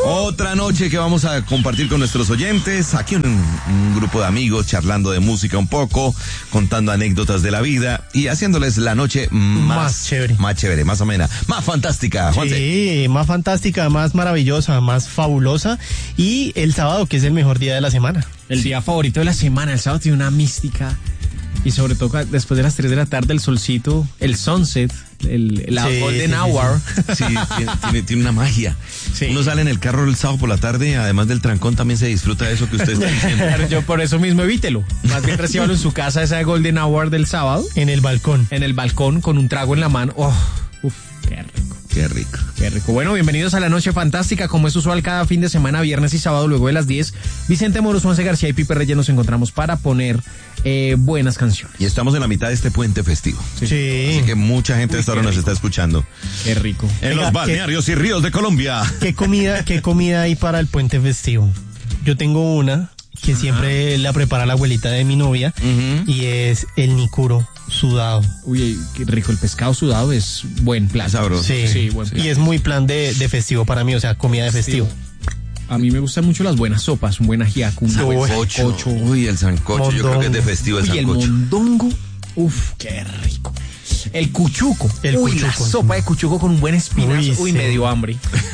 Otra noche que vamos a compartir con nuestros oyentes, aquí un grupo de amigos charlando de música un poco, contando anécdotas de la vida y haciéndoles la noche más chévere, más amena, más fantástica, Juanse. Sí, más fantástica, más maravillosa, más fabulosa, y el sábado, que es el mejor día de la semana. El día favorito de la semana. El sábado tiene una mística, y sobre todo después de las 3 de la tarde, el solcito, el sunset, la golden hour. Sí, tiene una magia. Sí. Uno sale en el carro el sábado por la tarde, además del trancón también se disfruta de eso que usted está diciendo. Pero yo por eso mismo evítelo. Más bien recíbalo en su casa, esa golden hour del sábado. En el balcón. En el balcón, con un trago en la mano. Oh, uf, qué rico. Qué rico. Qué rico. Bueno, bienvenidos a la noche fantástica, como es usual cada fin de semana, viernes y sábado, luego de las 10. Vicente Moros, Juanse García y Pipe Reyes nos encontramos para poner buenas canciones. Y estamos en la mitad de este puente festivo. Sí. Así que mucha gente hasta ahora nos está escuchando. Qué rico. En los balnearios y ríos de Colombia. ¿Qué comida hay para el puente festivo? Yo tengo una que siempre la prepara la abuelita de mi novia, y es el nicuro sudado. Uy, qué rico. El pescado sudado es buen plan. Sabroso. Sí, buen plan. Y es muy plan de festivo para mí, o sea, comida de festivo. A mí me gustan mucho las buenas sopas, un buen ajiaco, un buen Sancocho. Uy, el sancocho, Mondongo. yo creo que es de festivo el Uy, el sancocho. mondongo. Uf, qué rico. El cuchuco. El Uy, cuchuco. la sopa de cuchuco con un buen espinazo. Uy, sí. me dio hambre.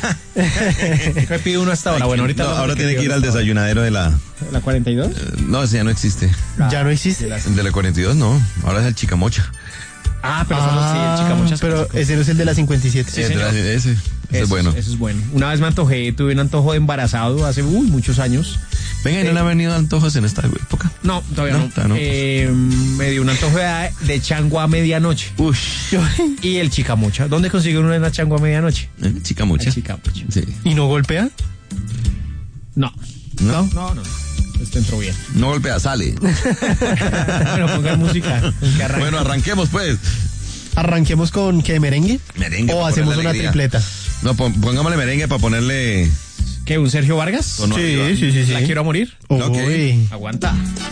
¿Qué pide uno hasta ahora? Bueno, ahorita No, no, ahora tiene que ir al desayunadero de la... ¿La 42? No, ese ya no existe. ¿Ya no existe? El de la 42 no, ahora es el chicamocha. Ah, pero solo sí, el chicamochas. Pero ese no es el de la 57. Sí, señor. Ese es bueno. Eso es bueno. Una vez me antojé, tuve un antojo de embarazado hace muchos años. Venga, ¿y no le han venido antojos en esta época? No, todavía no. Todavía no. Me dio un antojo de chango a medianoche. Uy, Y el chicamocha. ¿Dónde consigue uno una chango a medianoche? chicamocha. El chicamocha. Sí. ¿Y no golpea? No. ¿No? No. Este entró bien. No golpea, sale. Bueno, pongan música. Bueno, arranquemos pues. ¿Arranquemos con qué, merengue? Merengue. ¿O para hacemos ponerle una alegría. tripleta? No, pongámosle merengue para ponerle... ¿Qué, un Sergio Vargas? tono arriba. Sí. ¿La quiero a morir? Ok. Uy. Aguanta.